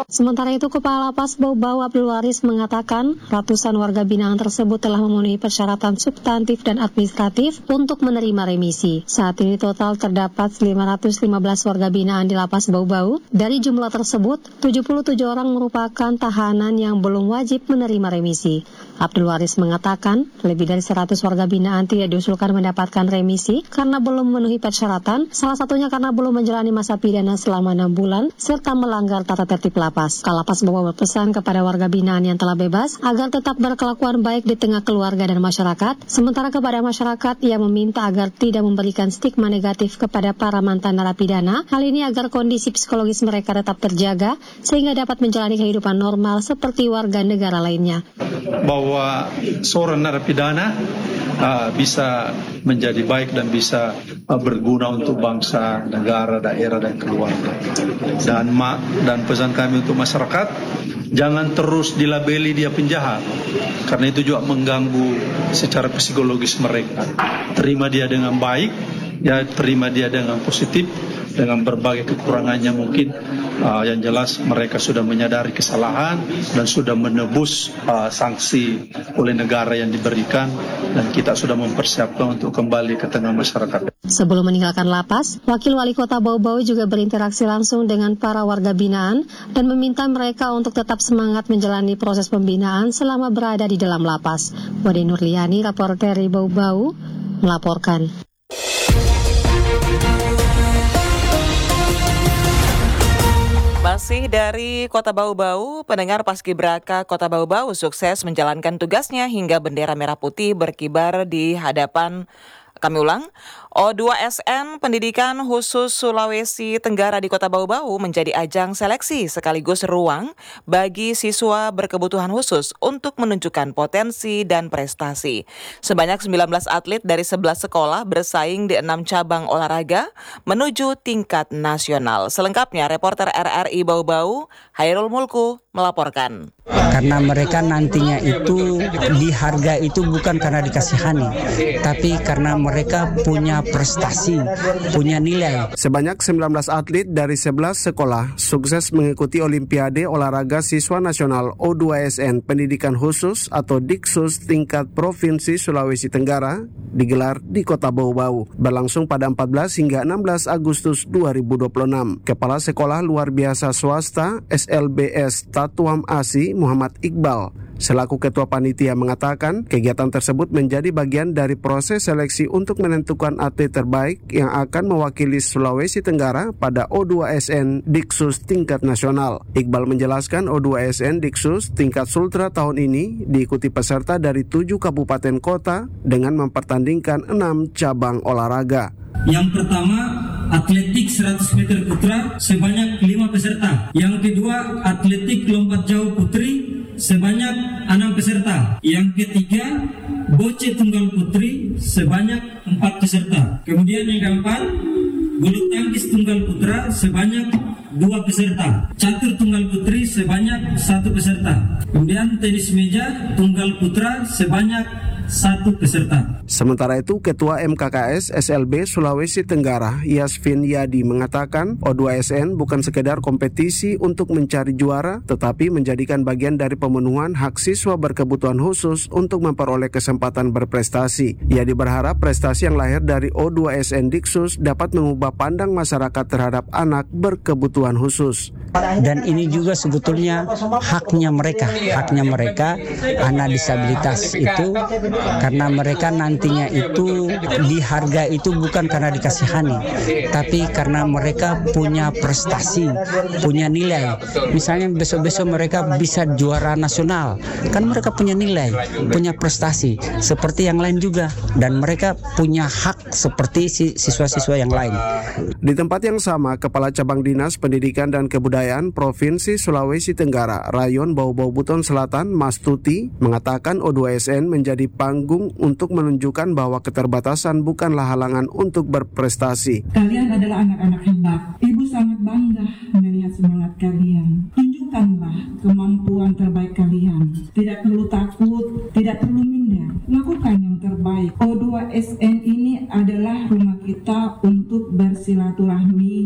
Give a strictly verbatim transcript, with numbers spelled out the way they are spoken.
Sementara itu, Kepala Lapas Bau-Bau Abdul Waris mengatakan ratusan warga binaan tersebut telah memenuhi persyaratan substantif dan administratif untuk menerima remisi. Saat ini total terdapat lima ratus lima belas warga binaan di Lapas Bau-Bau. Dari jumlah tersebut, tujuh puluh tujuh orang merupakan tahanan yang belum wajib menerima remisi. Abdul Waris mengatakan lebih dari seratus warga binaan tidak diusulkan mendapatkan remisi karena belum memenuhi persyaratan, salah satunya karena belum menjalani masa pidana selama enam bulan serta melanggar tata tertib lapas. Kalapas Bau berpesan kepada warga binaan yang telah bebas agar tetap berkelakuan baik di tengah keluarga dan masyarakat. Sementara kepada masyarakat, ia meminta agar tidak memberikan stigma negatif kepada para mantan narapidana. Hal ini agar kondisi psikologis mereka tetap terjaga sehingga dapat menjalani kehidupan normal seperti warga negara lainnya. Bahwa seorang narapidana uh, bisa menjadi baik dan bisa uh, berguna untuk bangsa, negara, daerah dan keluarga. Dan ma- dan pesan kami untuk masyarakat, jangan terus dilabeli dia penjahat, karena itu juga mengganggu secara psikologis mereka. Terima dia dengan baik, ya terima dia dengan positif, dengan berbagai kekurangannya mungkin. Uh, yang jelas mereka sudah menyadari kesalahan dan sudah menebus uh, sanksi oleh negara yang diberikan, dan kita sudah mempersiapkan untuk kembali ke tengah masyarakat. Sebelum meninggalkan lapas, Wakil Wali Kota Bau-Bau juga berinteraksi langsung dengan para warga binaan dan meminta mereka untuk tetap semangat menjalani proses pembinaan selama berada di dalam lapas. Wade Nurliani, reporter dari Bau-Bau, melaporkan. Masih dari Kota Bau-Bau, pendengar Paskibraka Kota Bau-Bau sukses menjalankan tugasnya hingga bendera merah putih berkibar di hadapan, kami ulang, O dua S N Pendidikan Khusus Sulawesi Tenggara di Kota Bau-Bau menjadi ajang seleksi sekaligus ruang bagi siswa berkebutuhan khusus untuk menunjukkan potensi dan prestasi. Sebanyak sembilan belas atlet dari sebelas sekolah bersaing di enam cabang olahraga menuju tingkat nasional. Selengkapnya, reporter R R I Bau-Bau, Hairul Mulku, melaporkan. Karena mereka nantinya itu diharga itu bukan karena dikasihani, tapi karena mereka punya prestasi, punya nilai. Sebanyak sembilan belas atlet dari sebelas sekolah sukses mengikuti Olimpiade Olahraga Siswa Nasional O dua S N Pendidikan Khusus atau Diksus tingkat Provinsi Sulawesi Tenggara digelar di Kota Bau-Bau, berlangsung pada empat belas hingga enam belas Agustus dua ribu dua puluh enam. Kepala Sekolah Luar Biasa Swasta S L B S Tatuam Asi Muhammad Iqbal selaku Ketua Panitia mengatakan kegiatan tersebut menjadi bagian dari proses seleksi untuk menentukan atlet terbaik yang akan mewakili Sulawesi Tenggara pada O dua S N Diksus tingkat nasional. Iqbal menjelaskan O dua S N Diksus tingkat Sultra tahun ini diikuti peserta dari tujuh kabupaten kota dengan mempertandingkan enam cabang olahraga. Yang pertama, atletik seratus meter putra sebanyak lima peserta. Yang kedua, atletik lompat jauh putri sebanyak enam peserta. Yang ketiga, boce tunggal putri sebanyak empat peserta. Kemudian yang keempat, bulu tangkis tunggal putra sebanyak dua peserta. Catur tunggal putri sebanyak satu peserta. Kemudian tenis meja tunggal putra sebanyak satu peserta. Sementara itu, Ketua M K K S S L B Sulawesi Tenggara, Yasvin Yadi, mengatakan O dua S N bukan sekedar kompetisi untuk mencari juara, tetapi menjadikan bagian dari pemenuhan hak siswa berkebutuhan khusus untuk memperoleh kesempatan berprestasi. Yadi berharap prestasi yang lahir dari O dua S N Diksus dapat mengubah pandang masyarakat terhadap anak berkebutuhan khusus. Dan ini juga sebetulnya haknya mereka, haknya mereka anak disabilitas itu, karena mereka nantinya itu diharga itu bukan karena dikasihani, tapi karena mereka punya prestasi, punya nilai. Misalnya besok-besok mereka bisa juara nasional, kan mereka punya nilai, punya prestasi seperti yang lain juga, dan mereka punya hak seperti siswa-siswa yang lain. Di tempat yang sama, Kepala Cabang Dinas Pendidikan dan Kebudayaan Provinsi Sulawesi Tenggara, Rayon Bau-Bau Buton Selatan, Mas Tuti, mengatakan O dua S N menjadi panggung untuk menunjukkan bahwa keterbatasan bukanlah halangan untuk berprestasi. Kalian adalah anak-anak hebat. Ibu sangat bangga melihat semangat kalian. Tunjukkanlah kemampuan